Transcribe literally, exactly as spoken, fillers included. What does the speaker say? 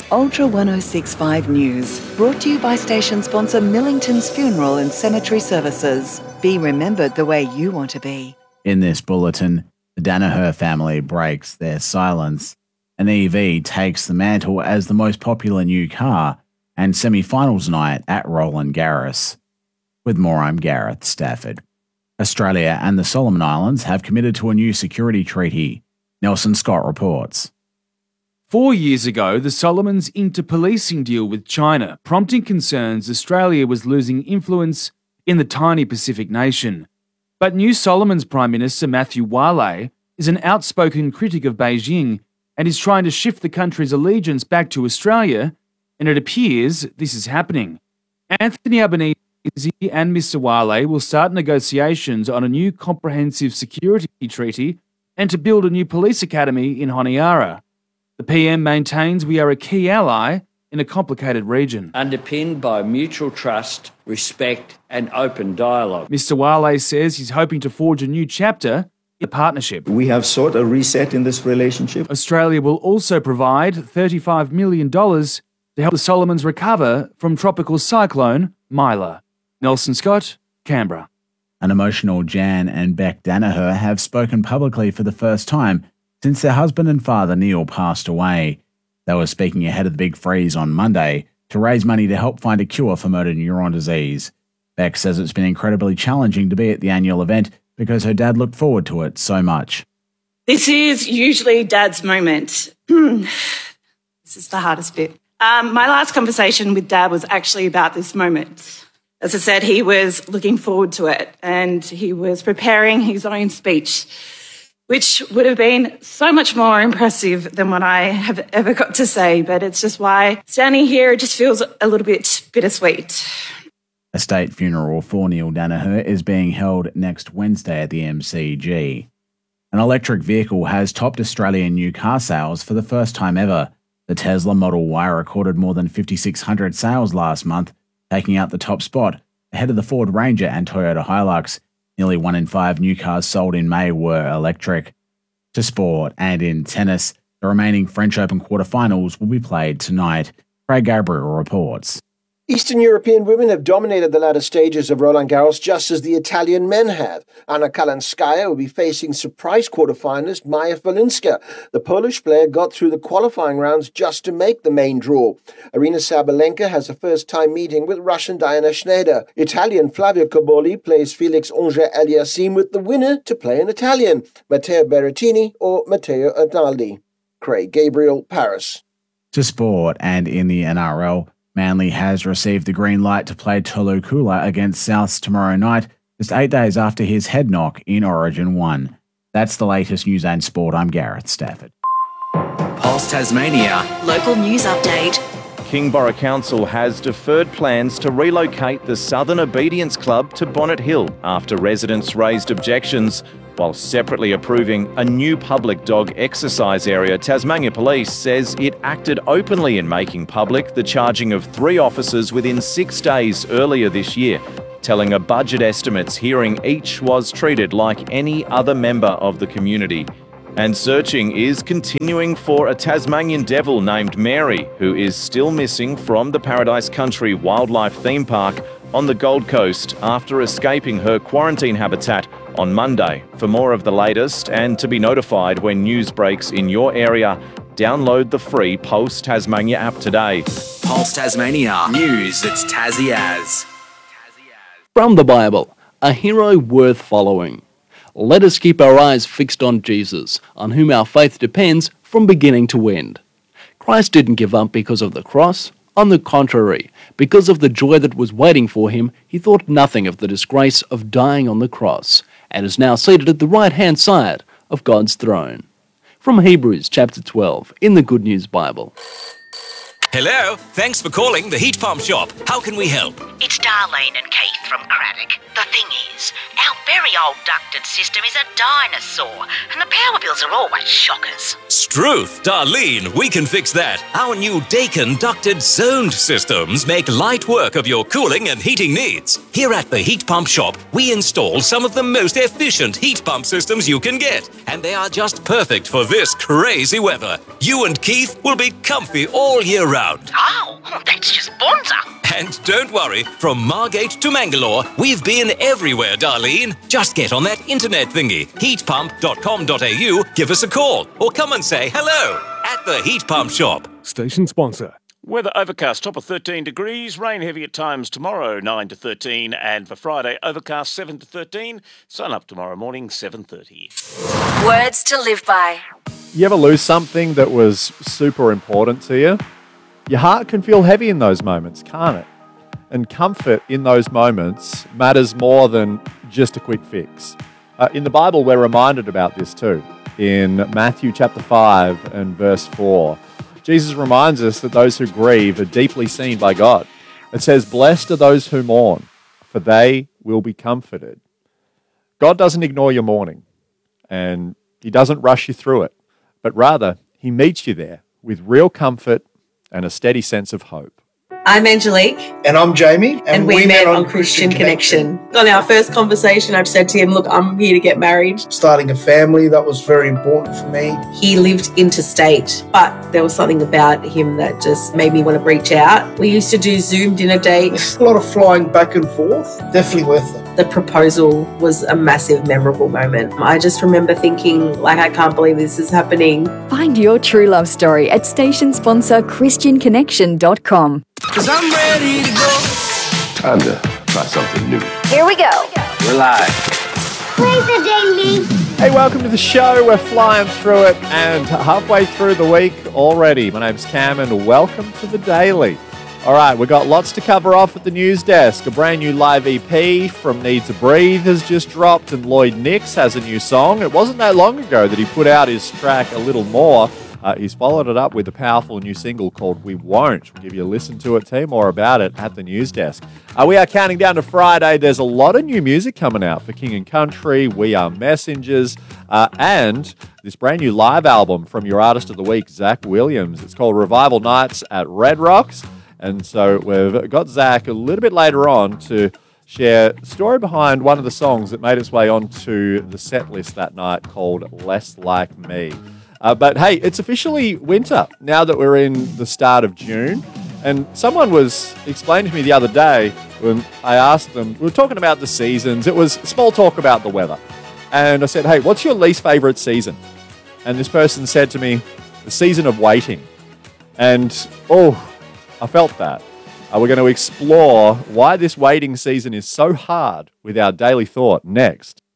Ultra one oh six point five News, brought to you by station sponsor Millington's Funeral and Cemetery Services. Be remembered the way you want to be. In this bulletin, the Danaher family breaks their silence. An E V takes the mantle as the most popular new car, and semi-finals night at Roland Garros. With more, I'm Gareth Stafford. Australia and the Solomon Islands have committed to a new security treaty. Nelson Scott reports. Four years ago, the Solomons inked a policing deal with China, prompting concerns Australia was losing influence in the tiny Pacific nation. But New Solomons Prime Minister Matthew Wale is an outspoken critic of Beijing and is trying to shift the country's allegiance back to Australia, and it appears this is happening. Anthony Albanese and Mister Wale will start negotiations on a new comprehensive security treaty and to build a new police academy in Honiara. The P M maintains we are a key ally in a complicated region. Underpinned by mutual trust, respect and open dialogue. Mister Wale says he's hoping to forge a new chapter in the partnership. We have sought a reset in this relationship. Australia will also provide thirty-five million dollars to help the Solomons recover from tropical cyclone Mila. Nelson Scott, Canberra. An emotional Jan and Beck Danaher have spoken publicly for the first time since their husband and father Neil passed away. They were speaking ahead of the big freeze on Monday to raise money to help find a cure for motor neuron disease. Beck says it's been incredibly challenging to be at the annual event because her dad looked forward to it so much. This is usually Dad's moment. This is the hardest bit. Um, my last conversation with Dad was actually about this moment. As I said, he was looking forward to it and he was preparing his own speech, which would have been so much more impressive than what I have ever got to say, but it's just why standing here just feels a little bit bittersweet. A state funeral for Neil Danaher is being held next Wednesday at the M C G. An electric vehicle has topped Australian new car sales for the first time ever. The Tesla Model Y recorded more than fifty-six hundred sales last month, taking out the top spot, ahead of the Ford Ranger and Toyota Hilux. Nearly one in five new cars sold in May were electric. To sport and in tennis, the remaining French Open quarterfinals will be played tonight. Craig Gabriel reports. Eastern European women have dominated the latter stages of Roland Garros just as the Italian men have. Anna Kalinskaya will be facing surprise quarterfinalist Maja Valinska. The Polish player got through the qualifying rounds just to make the main draw. Arina Sabalenka has a first-time meeting with Russian Diana Schneider. Italian Flavio Cobolli plays Felix Auger-Aliassime with the winner to play an Italian, Matteo Berrettini or Matteo Arnaldi. Craig Gabriel, Paris. To sport and in the N R L, Manly has received the green light to play Tolu Kula against Souths tomorrow night, just eight days after his head knock in Origin one. That's the latest news and sport. I'm Gareth Stafford. Pulse Tasmania. Local news update. Kingborough Council has deferred plans to relocate the Southern Obedience Club to Bonnet Hill after residents raised objections, while separately approving a new public dog exercise area. Tasmania Police says it acted openly in making public the charging of three officers within six days earlier this year, telling a budget estimates hearing each was treated like any other member of the community. And searching is continuing for a Tasmanian devil named Mary, who is still missing from the Paradise Country Wildlife Theme Park on the Gold Coast after escaping her quarantine habitat on Monday. For more of the latest and to be notified when news breaks in your area, download the free Pulse Tasmania app today. Pulse Tasmania. News that's Tassie as. From the Bible, a hero worth following. Let us keep our eyes fixed on Jesus, on whom our faith depends from beginning to end. Christ didn't give up because of the cross. On the contrary, because of the joy that was waiting for him, he thought nothing of the disgrace of dying on the cross, and is now seated at the right-hand side of God's throne. From Hebrews chapter twelve, in the Good News Bible. Hello, thanks for calling the Heat Pump Shop. How can we help? It's Darlene and Keith from Craddock. The thing is, our very old ducted system is a dinosaur, and the power bills are always shockers. Struth, Darlene, we can fix that. Our new Daikin ducted zoned systems make light work of your cooling and heating needs. Here at the Heat Pump Shop, we install some of the most efficient heat pump systems you can get, and they are just perfect for this crazy weather. You and Keith will be comfy all year round. round. Oh, that's just bonza. And don't worry, from Margate to Mangalore, we've been everywhere, Darlene. Just get on that internet thingy, heat pump dot com dot a u, give us a call, or come and say hello at the Heat Pump Shop. Station sponsor. Weather overcast, top of thirteen degrees, rain heavy at times tomorrow, nine to thirteen, and for Friday, overcast, seven to thirteen, sun up tomorrow morning, seven thirty. Words to live by. You ever lose something that was super important to you? Your heart can feel heavy in those moments, can't it? And comfort in those moments matters more than just a quick fix. Uh, in the Bible, we're reminded about this too. In Matthew chapter five and verse four, Jesus reminds us that those who grieve are deeply seen by God. It says, "Blessed are those who mourn, for they will be comforted." God doesn't ignore your mourning, and He doesn't rush you through it, but rather He meets you there with real comfort and a steady sense of hope. I'm Angelique. And I'm Jamie. And, and we, we met, met on, on Christian, Christian Connection. Connection. On our first conversation, I've said to him, look, I'm here to get married. Starting a family, that was very important for me. He lived interstate, but there was something about him that just made me want to reach out. We used to do Zoom dinner dates. A lot of flying back and forth. Definitely worth it. The proposal was a massive, memorable moment. I just remember thinking, like, I can't believe this is happening. Find your true love story at station sponsor christian connection dot com. Cause I'm ready to go. Time to try something new. Here we go. We're live. Where's the daily? Hey, welcome to the show. We're flying through it and halfway through the week already. My name's Cam and welcome to the Daily. All right, we've got lots to cover off at the news desk. A brand new live E P from Need to Breathe has just dropped, and Lloyd Nix has a new song. It wasn't that long ago that he put out his track A Little More. Uh, he's followed it up with a powerful new single called We Won't. We'll give you a listen to it, tell you more about it at the news desk. Uh, we are counting down to Friday. There's a lot of new music coming out for King and Country, We Are Messengers, uh, and this brand new live album from your artist of the week, Zach Williams. It's called Revival Nights at Red Rocks. And so we've got Zach a little bit later on to share the story behind one of the songs that made its way onto the set list that night called Less Like Me. Uh, but hey, it's officially winter now that we're in the start of June. And someone was explaining to me the other day when I asked them, we were talking about the seasons. It was small talk about the weather. And I said, hey, what's your least favorite season? And this person said to me, the season of waiting. And, oh, I felt that. Uh, we're going to explore why this waiting season is so hard with our daily thought next.